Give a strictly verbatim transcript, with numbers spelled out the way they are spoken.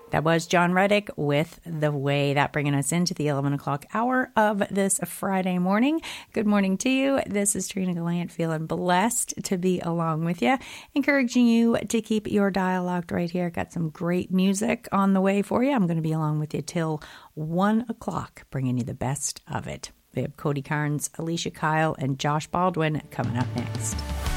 That was John Reddick with The Way. That bringing us into the eleven o'clock hour of this Friday morning. Good morning to you. This is Trina Gallant, feeling blessed to be along with you, encouraging you to keep your dial locked right here. Got some great music on the way for you. I'm going to be along with you till one o'clock, bringing you the best of it. We have Cody Carnes, Alicia Kyle, and Josh Baldwin coming up next.